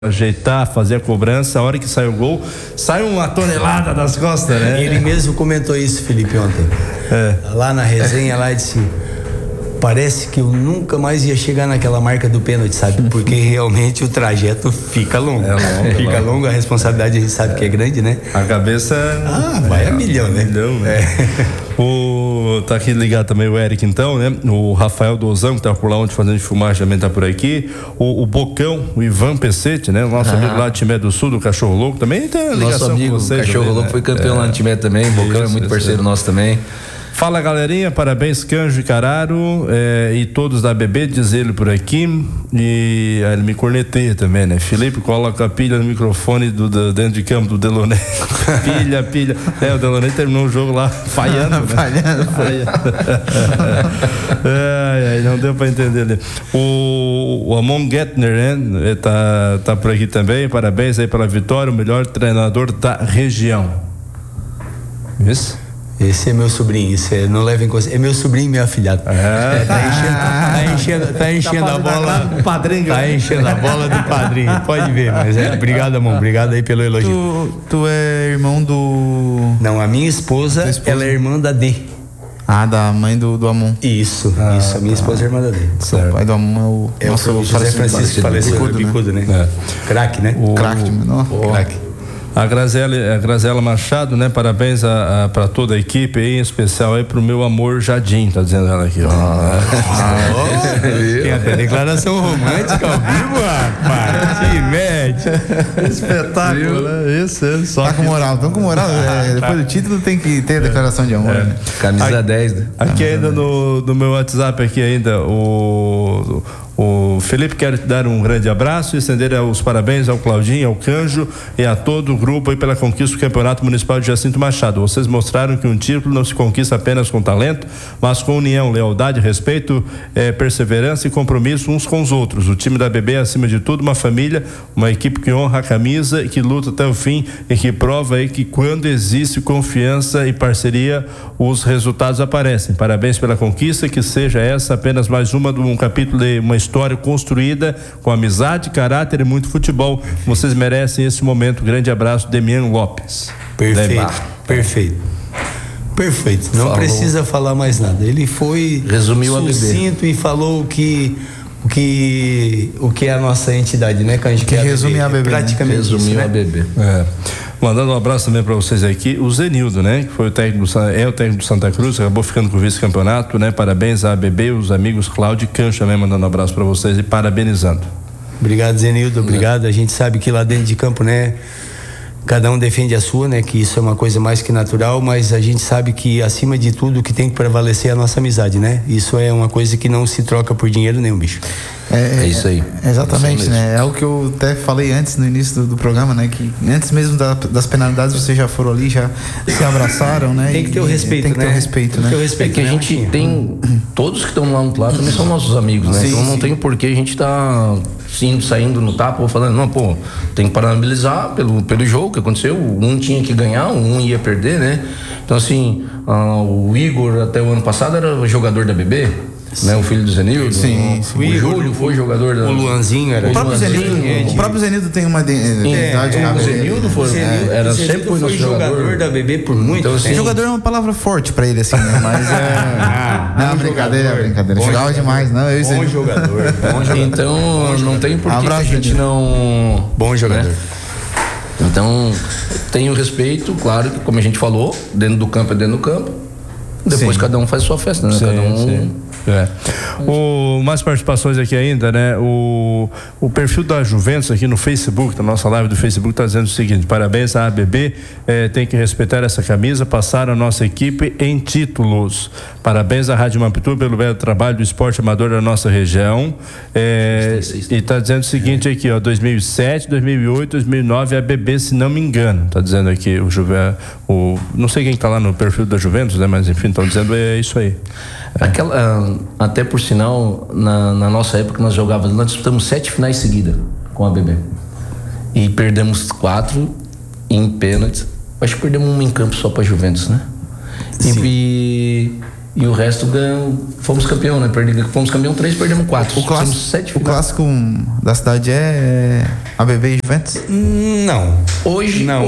ajeitar, fazer a cobrança, a hora que sai o gol, sai uma tonelada das costas, né? Ele mesmo comentou isso, Felipe, ontem. Lá na resenha, lá disse: parece que eu nunca mais ia chegar naquela marca do pênalti, sabe? Porque realmente o trajeto fica longo. Fica longo, a responsabilidade a gente sabe que é grande, né? A cabeça... vai a milhão, né? Tá aqui ligado também o Eric, então, né? O Rafael Dozão, que tá por lá onde fazendo filmagem, também tá por aqui. O Bocão, o Ivan Pecete, né? O nosso amigo lá de Timé do Sul, do Cachorro Louco, também tem ligação nosso amigo, com vocês. Cachorro também, Louco, né? foi campeão lá no Timé também. O Bocão é muito parceiro nosso também. Fala, galerinha, parabéns Canjo e Cararo, e todos da BB, diz ele por aqui. E ele me corneteia também, né? Felipe coloca a pilha no microfone dentro de campo do Deloney. pilha. O Deloney terminou o jogo lá falhando, né? Não deu pra entender, né? O Amon Gettner, né? Tá por aqui também, parabéns aí pela vitória, o melhor treinador da região. Isso? Esse é meu sobrinho, não leva em consideração. É meu sobrinho e meu afilhado. Tá enchendo a bola do padrinho. Tá enchendo a bola do padrinho. Pode ver, mas obrigado, amor. Obrigado aí pelo elogio. Tu é irmão do... Não, a minha esposa, ela é irmã da D. Da mãe do Amon. Isso. A minha esposa é irmã da D. O pai do Amon é o nosso José Francisco, que faleceu, Bicudo, né? Craque, né? Craque, Craque. A Graziela Machado, né? Parabéns para toda a equipe aí, em especial aí pro meu amor Jardim, tá dizendo ela aqui, Tem até declaração romântica ao vivo, rapaz. Que mete. Espetáculo, né? Isso, só tá com moral, depois do título tem que ter a declaração de amor, né? Camisa 10, né? Aqui ainda no meu WhatsApp aqui ainda, o Felipe quer te dar um grande abraço e estender os parabéns ao Claudinho, ao Canjo e a todo o grupo aí pela conquista do Campeonato Municipal de Jacinto Machado. Vocês mostraram que um título não se conquista apenas com talento, mas com união, lealdade, respeito, perseverança e compromisso uns com os outros. O time da BB é, acima de tudo, uma família, uma equipe que honra a camisa e que luta até o fim e que prova aí que quando existe confiança e parceria, os resultados aparecem. Parabéns pela conquista, que seja essa apenas mais um capítulo de uma história construída com amizade, caráter e muito futebol. Vocês merecem esse momento. Grande abraço, Demian Lopes. Perfeito. Não precisa falar mais nada. Ele foi resumiu sucinto e falou o que é a nossa entidade, né? Que resume a BB. Praticamente resumiu isso, a BB. Mandando um abraço também para vocês aqui, o Zenildo, né? Que foi o técnico do Santa Cruz, acabou ficando com o vice-campeonato, né? Parabéns à BB, os amigos Cláudio e Cancho também mandando um abraço para vocês e parabenizando. Obrigado, Zenildo, obrigado. A gente sabe que lá dentro de campo, né? Cada um defende a sua, né? Que isso é uma coisa mais que natural, mas a gente sabe que acima de tudo o que tem que prevalecer é a nossa amizade, né? Isso é uma coisa que não se troca por dinheiro nenhum, bicho. É isso aí. Exatamente, né? É o que eu até falei antes no início do programa, né? Que antes mesmo das penalidades vocês já foram ali, já se abraçaram, né? Tem que ter o respeito, tem que ter o respeito, né? É que a gente tem, todos que estão lá no lado também são nossos amigos, né? Então não tem por que a gente tá saindo no tapa ou falando, não, tem que parabenizar pelo jogo que aconteceu, um tinha que ganhar, um ia perder, né? Então assim, o Igor até o ano passado era jogador da BB, né? O filho do Zenildo. Sim. O Júlio foi jogador da... O Luanzinho era... O próprio Zenildo tem uma identidade. O Zenildo sempre foi nosso jogador da BB por muito então, assim, jogador é uma palavra forte pra ele, assim, né? Mas não, brincadeira. Jogava demais, não. Bom jogador. Então, não tem por que a gente não... Bom jogador. Né? Então, tenho respeito, claro, que como a gente falou, dentro do campo é dentro do campo. Depois cada um faz a sua festa, né? Cada um... Mais participações aqui ainda, né? O perfil da Juventus aqui no Facebook, na nossa live do Facebook, está dizendo o seguinte: parabéns à ABB, tem que respeitar essa camisa, passar a nossa equipe em títulos. Parabéns à Rádio Mampituba pelo belo trabalho do esporte amador da nossa região. E está dizendo o seguinte aqui, 2007, 2008, 2009 a ABB, se não me engano, está dizendo aqui não sei quem está lá no perfil da Juventus, né? Mas enfim, estão dizendo isso aí. Até por sinal, na nossa época nós jogávamos, nós disputamos 7 finais seguidas com a BB e perdemos 4 em pênaltis. Acho que perdemos uma em campo só para Juventus, né? E o resto fomos campeão, né? Fomos campeão 3, perdemos 4. O clássico da cidade é ABB e Juventus? Não. Hoje não.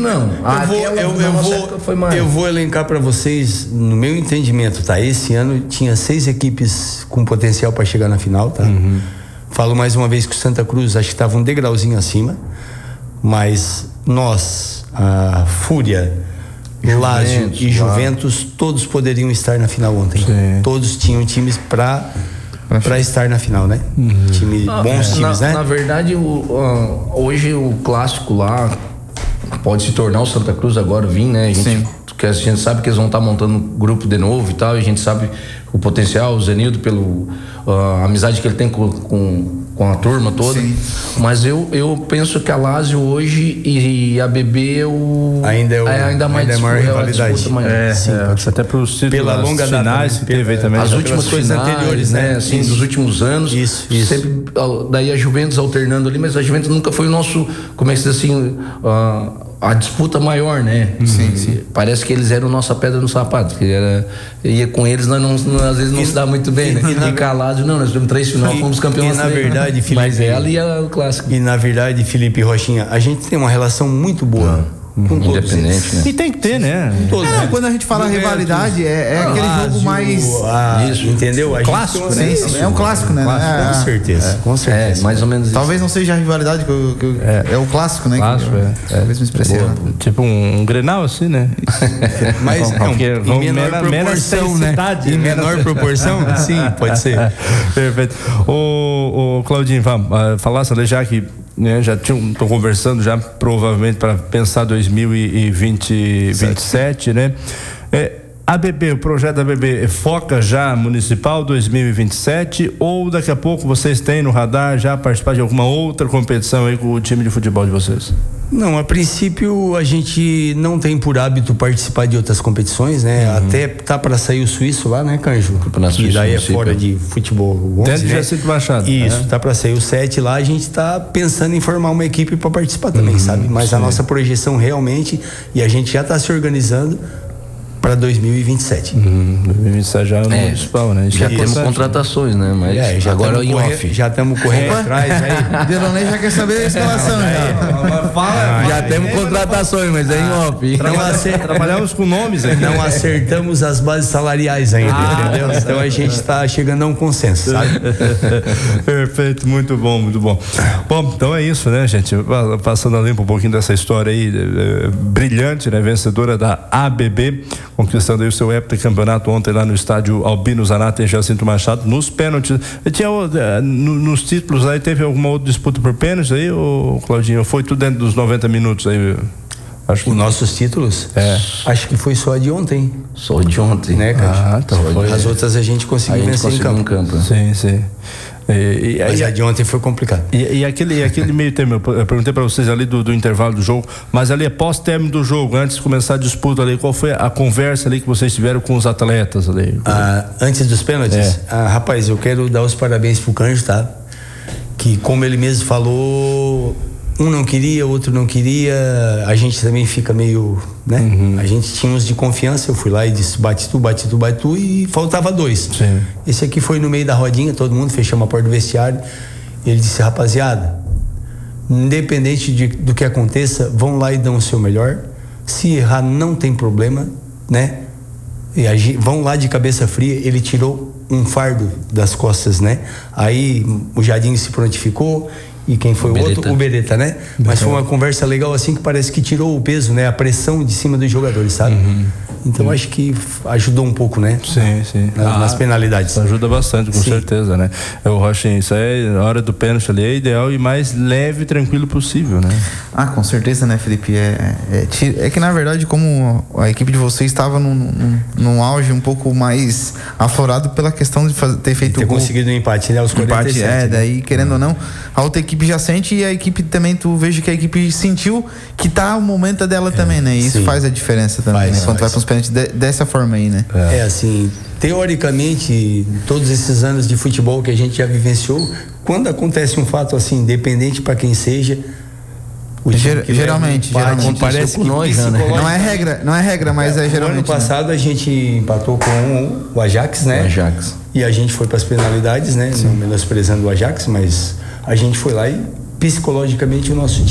Eu vou elencar para vocês, no meu entendimento, tá? Esse ano tinha 6 equipes com potencial para chegar na final, tá? Falo mais uma vez que o Santa Cruz acho que estava um degrauzinho acima, mas nós, a Fúria, Lazio e Juventus, todos poderiam estar na final ontem. Sim. Todos tinham times para estar na final, né? Bons times, né? Na verdade, hoje o clássico lá pode se tornar o Santa Cruz agora vir, né? A gente sabe que eles vão estar montando um grupo de novo e tal, e a gente sabe o potencial, o Zenildo, a amizade que ele tem com a turma toda. Sim. Mas eu penso que a Lazio hoje e a BB ainda mais maior rivalidade. Até pelos títulos, pela longa finais que teve também. As últimas coisas anteriores, né? Assim, dos últimos anos. Isso. Sempre, daí a Juventus alternando ali, mas a Juventus nunca foi o nosso, como é que se diz assim, a disputa maior, né? Sim. Parece que eles eram nossa pedra no sapato, que ia com eles, nós às vezes não se dá muito bem, né? E calado, não, nós tivemos 3 finais, fomos campeões. E na verdade, Felipe, mas ela e o clássico. E na verdade, Felipe e Rochinha, a gente tem uma relação muito boa com todos independente, né? E tem que ter, né? Todos, né? Quando a gente fala rivalidade, é aquele jogo mais... Isso, entendeu? Clássico, né? É um clássico, né? Com certeza, com certeza. É, mais ou menos isso. Talvez não seja a rivalidade é o clássico, né? Clássico, Talvez me expressei errado. Tipo um Grenal, assim, né? Mas em menor proporção, né? Em menor proporção, sim, pode ser. Perfeito. O Claudinho, falasse ali já que já estou conversando já provavelmente para pensar 2027, né? ABB, o projeto da ABB foca já municipal 2027 ou daqui a pouco vocês têm no radar já participar de alguma outra competição aí com o time de futebol de vocês? Não, a princípio a gente não tem por hábito participar de outras competições, né? Até tá para sair o suíço lá, né, Canjo? Que daí é fora de futebol 11, dentro de Jacinto Machado. Isso, tá para sair o 7 lá, a gente tá pensando em formar uma equipe para participar também, sabe? Mas a nossa projeção realmente, e a gente já tá se organizando para 2027. 2027 já é municipal, né? Já temos contratações, né? Mas agora em off. Já estamos correndo atrás aí. Delonei já quer saber a escalação. Já temos contratações, mas é em off. Trabalhamos com nomes aqui. Não acertamos as bases salariais ainda, entendeu? Então a gente está chegando a um consenso, sabe? Perfeito, muito bom, muito bom. Bom, então é isso, né, gente? Passando a limpo um pouquinho dessa história aí, brilhante, né? Vencedora da ABB, conquistando aí o seu heptacampeonato ontem lá no estádio Albino Zanata em Jacinto Machado, nos pênaltis. Tinha, nos títulos aí, teve alguma outra disputa por pênaltis aí, Claudinho? Foi tudo dentro dos 90 minutos aí? Acho que os nossos títulos? Acho que foi só de ontem. Só de ontem, né, cara? As outras a gente conseguiu vencer em campo. Sim. Mas a de ontem foi complicado. E aquele meio termo, eu perguntei para vocês ali do intervalo do jogo, mas ali é pós-término do jogo, antes de começar a disputa ali, qual foi a conversa ali que vocês tiveram com os atletas ali? Antes dos pênaltis? Rapaz, eu quero dar os parabéns pro Canjo, tá? Que como ele mesmo falou, um não queria, outro não queria, a gente também fica meio, né? A gente tinha uns de confiança, eu fui lá e disse, bate tu, e faltava 2. Sim. Esse aqui foi no meio da rodinha, todo mundo, fechamos a porta do vestiário, ele disse, rapaziada, independente do que aconteça, vão lá e dão o seu melhor, se errar não tem problema, né? E vão lá de cabeça fria. Ele tirou um fardo das costas, né? Aí o Jardim se prontificou. E quem foi o outro? O Beretta, né? Mas foi uma conversa legal assim, que parece que tirou o peso, né? A pressão de cima dos jogadores, sabe? Então acho que ajudou um pouco, né? Sim. Nas penalidades. Ajuda bastante, com certeza, né? O Rochinho, isso aí, na hora do pênalti ali, é ideal e mais leve e tranquilo possível, né? Com certeza, né, Felipe? É que na verdade, como a equipe de vocês estava num auge um pouco mais aflorado pela questão de ter feito o gol. Conseguido um empate, né? Os 47. Daí, querendo ou não, a outra equipe já sente, e a equipe também, tu veja que a equipe sentiu que tá o momento dela também, né? E isso faz a diferença também, né? Quando vai pros pênaltis dessa forma aí, né? Assim, teoricamente, todos esses anos de futebol que a gente já vivenciou, quando acontece um fato assim, independente para quem seja, geralmente parece que nós, né? Não é regra, mas é geralmente. No ano passado a gente empatou com o Ajax, né? E a gente foi para as penalidades, né? Não menosprezando o Ajax, mas a gente foi lá e psicologicamente o nosso time.